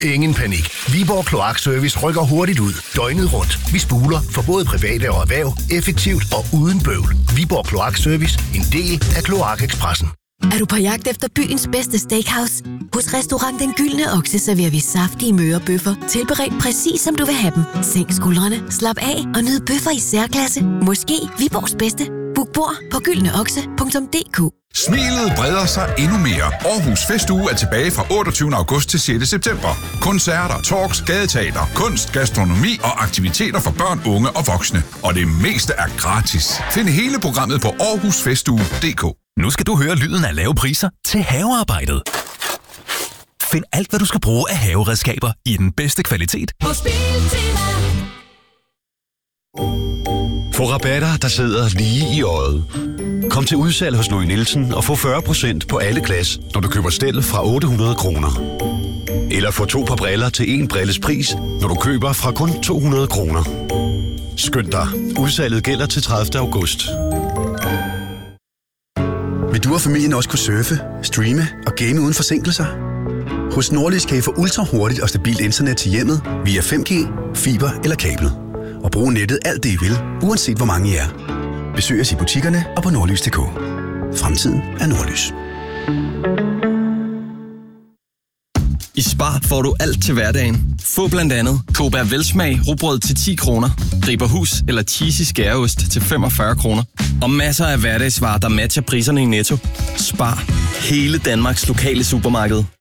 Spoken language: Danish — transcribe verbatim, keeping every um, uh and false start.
Ingen panik. Viborg Kloakservice rykker hurtigt ud. Døgnet rundt. Vi spuler for både private og erhverv. Effektivt og uden bøvl. Viborg Kloakservice. En del af Kloakekspressen. Er du på jagt efter byens bedste steakhouse? Hos Restaurant Den Gyldne Okse serverer vi saftige mørebøffer, tilberedt præcis som du vil have dem. Sænk skuldrene, slap af og nyd bøffer i særklasse. Måske Viborgs bedste. Book bord på gyldne okse punktum d k. Smilet breder sig endnu mere. Aarhus Festuge er tilbage fra otteogtyvende august til sjette september. Koncerter, talks, gadeteater, kunst, gastronomi og aktiviteter for børn, unge og voksne. Og det meste er gratis. Find hele programmet på aarhus festuge punktum d k. Nu skal du høre lyden af lave priser til havearbejdet. Find alt, hvad du skal bruge af haveredskaber i den bedste kvalitet. Få rabatter, der sidder lige i øjet. Kom til udsalg hos Louis Nielsen og få fyrre procent på alle glas, når du køber stel fra otte hundrede kroner. Eller få to par briller til en brilles pris, når du køber fra kun to hundrede kroner. Skynd dig. Udsalget gælder til tredivte august. Vil du og familien også kunne surfe, streame og game uden forsinkelser? Hos Nordisk kan I få ultra hurtigt og stabilt internet til hjemmet via fem G, fiber eller kablet. Og bruge nettet alt det I vil, uanset hvor mange I er. Besøg os i butikkerne og på nordlys punktum d k. Fremtiden er Nordlys. I Spar får du alt til hverdagen. Få blandt andet Cobra Velsmag rugbrød til ti kroner, Riberhus eller cheesy skæreost til femogfyrre kroner. Og masser af hverdagsvarer, der matcher priserne i Netto. Spar. Hele Danmarks lokale supermarked.